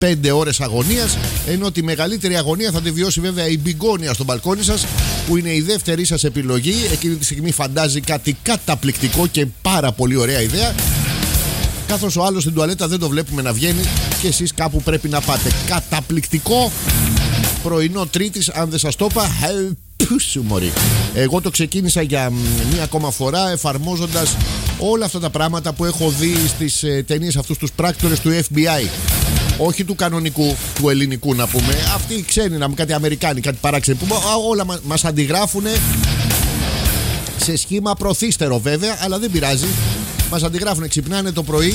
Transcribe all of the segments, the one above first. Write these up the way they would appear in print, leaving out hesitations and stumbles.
5 ώρες αγωνίας. Ενώ τη μεγαλύτερη αγωνία θα τη βιώσει βέβαια η μπιγκόνια στο μπαλκόνι σας, που είναι η δεύτερη σας επιλογή. Εκείνη τη στιγμή φαντάζει κάτι καταπληκτικό και πάρα πολύ ωραία ιδέα. Καθώς ο άλλος στην τουαλέτα δεν το βλέπουμε να βγαίνει και εσείς κάπου πρέπει να πάτε. Καταπληκτικό πρωινό Τρίτης, αν δεν σας το είπα. Πούσου μωρί. Εγώ το ξεκίνησα για μία ακόμα φορά, εφαρμόζοντας όλα αυτά τα πράγματα που έχω δει στις ταινίες αυτούς τους πράκτορες του FBI. Όχι του κανονικού, του ελληνικού να πούμε. Αυτοί οι ξένοι, να πούμε κάτι Αμερικάνοι, κάτι παράξενοι, που όλα μας αντιγράφουν σε σχήμα προθύστερο βέβαια, αλλά δεν πειράζει. Μας αντιγράφουν, ξυπνάνε το πρωί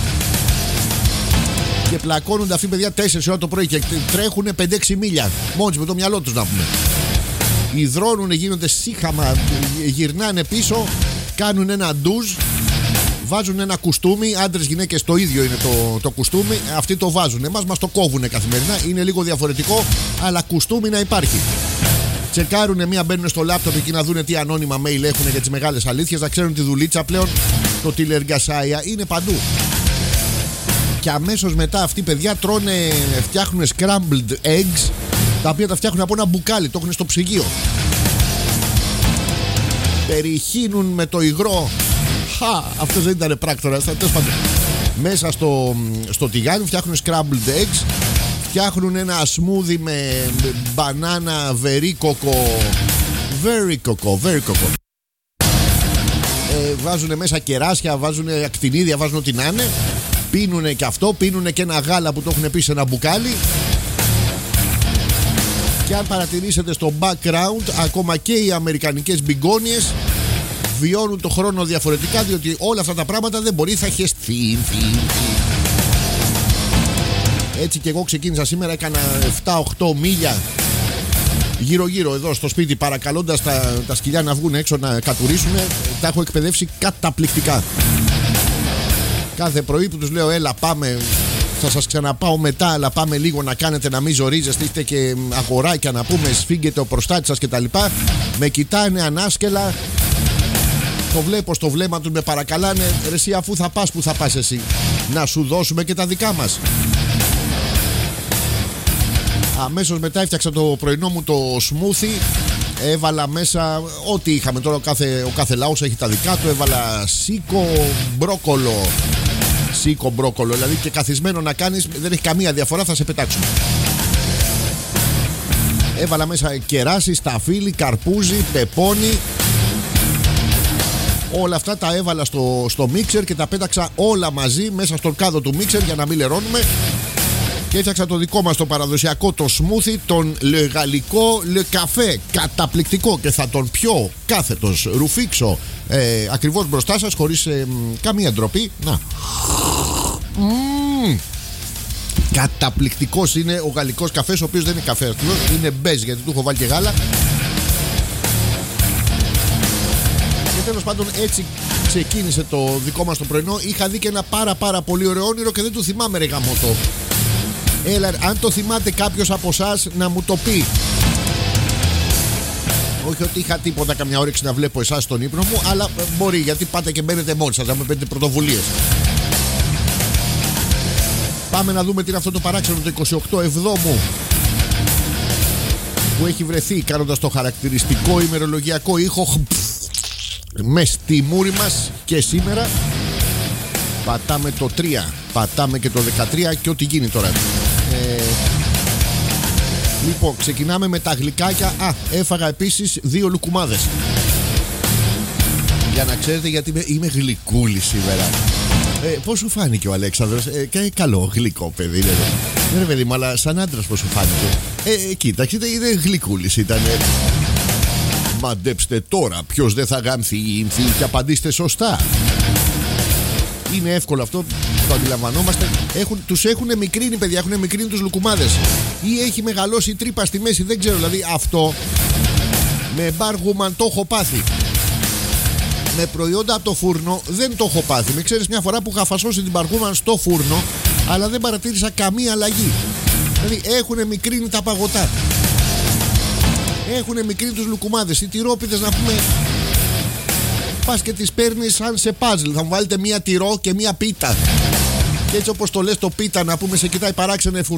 και πλακώνονται αυτοί παιδιά 4 ώρα το πρωί και τρέχουν 5-6 μίλια μόνοι με το μυαλό τους να πούμε. Υδρώνουν, γίνονται σύχαμα, γυρνάνε πίσω, κάνουν ένα ντουζ, βάζουν ένα κουστούμι. Άντρες, γυναίκες το ίδιο είναι το κουστούμι. Αυτοί το βάζουν. Εμάς μας το κόβουν καθημερινά. Είναι λίγο διαφορετικό, αλλά κουστούμι να υπάρχει. Τσεκάρουν μία, μπαίνουν στο λάπτοπ εκεί να δουν τι ανώνυμα mail έχουν για τις μεγάλες αλήθειες. Να ξέρουν τη δουλίτσα πλέον. Το τηλεργασάια είναι παντού. Και αμέσως μετά αυτοί παιδιά φτιάχνουν scrambled eggs, τα οποία τα φτιάχνουν από ένα μπουκάλι. Το έχουν στο ψυγείο. Περιχύνουν με το υγρό. Αυτό δεν ήταν πράκτορας. Μέσα στο τηγάνι φτιάχνουν scrambled eggs. Φτιάχνουν ένα σμούδι με μπανάνα, βερίκοκο. Βάζουν μέσα κεράσια, βάζουν ακτινίδια, βάζουν ό,τι να είναι. Πίνουνε και αυτό, πίνουνε και ένα γάλα που το έχουν πει σε ένα μπουκάλι. Και αν παρατηρήσετε στο background, ακόμα και οι αμερικανικές μπιγκόνιες βιώνουν το χρόνο διαφορετικά, διότι όλα αυτά τα πράγματα δεν μπορεί, θα χεστεί. Έτσι και εγώ ξεκίνησα σήμερα, έκανα 7-8 μίλια γύρω-γύρω εδώ στο σπίτι, παρακαλώντας τα σκυλιά να βγουν έξω να κατουρίσουν. Τα έχω εκπαιδεύσει καταπληκτικά. Κάθε πρωί που τους λέω έλα πάμε, θα σας ξαναπάω μετά, αλλά πάμε λίγο να κάνετε να μην ζορίζεστε, είστε και αγοράκια να πούμε, σφίγγεται ο προστάτης σας κτλ. Με κοιτάνε ανάσκελα, το βλέπω στο βλέμμα τους, με παρακαλάνε, ρε εσύ αφού θα πας, που θα πας εσύ, να σου δώσουμε και τα δικά μας. Αμέσως μετά έφτιαξα το πρωινό μου το σμούθι. Έβαλα μέσα ό,τι είχαμε τώρα, ο κάθε λαός έχει τα δικά του. Έβαλα σίκο μπρόκολο, δηλαδή και καθισμένο να κάνεις, δεν έχει καμία διαφορά, θα σε πετάξουμε. Έβαλα μέσα κεράσι, σταφύλι, καρπούζι, πεπόνι. Όλα αυτά τα έβαλα στο μίξερ και τα πέταξα όλα μαζί μέσα στον κάδο του μίξερ για να μην λερώνουμε. Και έφτιαξα το δικό μας το παραδοσιακό, το σμούθι, τον γαλλικό καφέ. Καταπληκτικό, και θα τον πιω κάθετος, ρουφήξω ακριβώς μπροστά σας, χωρίς καμία ντροπή. Να. Καταπληκτικός είναι ο γαλλικός καφές, ο οποίος δεν είναι καφέ, είναι μπέζ, γιατί του έχω βάλει και γάλα. Και τέλος πάντων έτσι ξεκίνησε το δικό μας το πρωινό. Είχα δει και ένα πάρα πολύ ωραίο όνειρο και δεν το θυμάμαι ρε γαμώτο. Έλα, αν το θυμάται κάποιος από εσάς να μου το πει. Όχι ότι είχα τίποτα καμιά όρεξη να βλέπω εσάς στον ύπνο μου, αλλά μπορεί, γιατί πάτε και μπαίνετε μόνοι σας να με παίρνετε πρωτοβουλίες. Πάμε να δούμε τι είναι αυτό το παράξενο, το 28 εβδόμου, που έχει βρεθεί κάνοντας το χαρακτηριστικό ημερολογιακό ήχο μες στη μούρη μας. Και σήμερα πατάμε το 3, πατάμε και το 13 και ό,τι γίνει τώρα. Λοιπόν, ξεκινάμε με τα γλυκάκια. Έφαγα επίσης 2 λουκουμάδες. Για να ξέρετε, γιατί είμαι γλυκούλη σήμερα. Πώς σου φάνηκε ο Αλέξανδρος? Καλό, γλυκό παιδί. Ναι, παιδί μου, αλλά σαν άντρας πώς σου φάνηκε? Κοίταξε, είναι γλυκούλης ήταν. Μαντέψτε τώρα, ποιος δεν θα γάμθει και απαντήστε σωστά. Είναι εύκολο αυτό, το αντιλαμβανόμαστε. Τους έχουν μικρύνει, παιδιά, έχουν μικρύνει τους λουκουμάδες. Ή έχει μεγαλώσει η τρύπα στη μέση, δεν ξέρω. Δηλαδή αυτό με μπάργουμαν το έχω πάθει. Με προϊόντα από το φούρνο δεν το έχω πάθει. Με ξέρεις, μια φορά που είχα φασώσει την μπαργούμαν στο φούρνο, αλλά δεν παρατήρησα καμία αλλαγή. Δηλαδή έχουν μικρύνει τα παγωτά. Έχουν μικρύνει τους λουκουμάδες. Οι τυρόπιτες, να πούμε, πας και τις παίρνεις σαν σε πάζλ. Θα μου βάλετε μία τυρό και μία πίτα. Και έτσι όπως το λες το πίτα, να πούμε, σε κοιτάει παράξενε